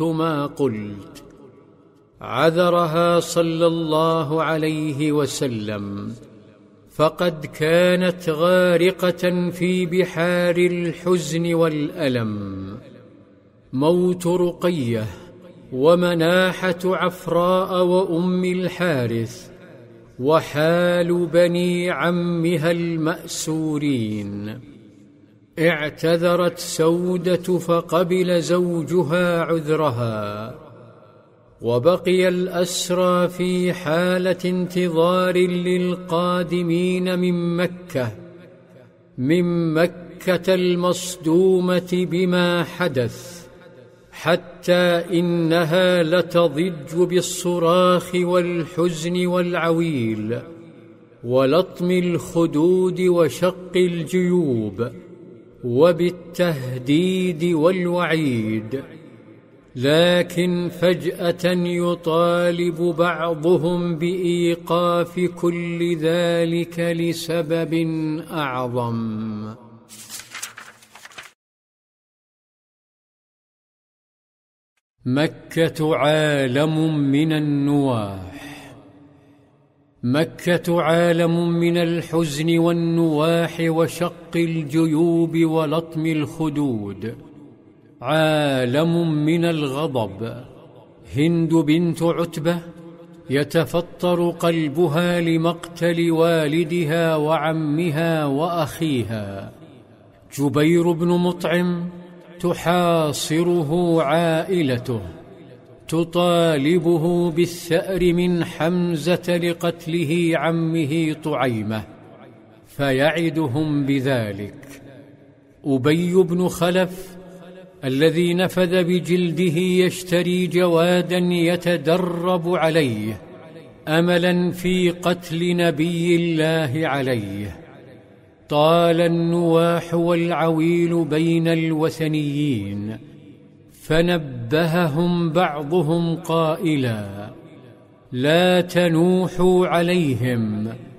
ما قلت. عذرها صلى الله عليه وسلم، فقد كانت غارقة في بحار الحزن والألم. موت رقية ومناحة عفراء وأم الحارث وحال بني عمها المأسورين. اعتذرت سودة فقبل زوجها عذرها، وبقي الأسرى في حالة انتظار للقادمين من مكة المصدومة بما حدث، حتى إنها لتضج بالصراخ والحزن والعويل ولطم الخدود وشق الجيوب وبالتهديد والوعيد. لكن فجأة يطالب بعضهم بإيقاف كل ذلك لسبب أعظم. مكة عالم من النواح. مكة عالم من الحزن والنواح وشق الجيوب ولطم الخدود، عالم من الغضب. هند بنت عتبة يتفطر قلبها لمقتل والدها وعمها وأخيها. جبير بن مطعم تحاصره عائلته، تطالبه بالثأر من حمزة لقتله عمه طعيمة، فيعدهم بذلك. أبي بن خلف الذي نفذ بجلده يشتري جوادا يتدرب عليه أملا في قتل نبي الله عليه. طال النواح والعويل بين الوثنيين، فنبههم بعضهم قائلا: لا تنوحوا عليهم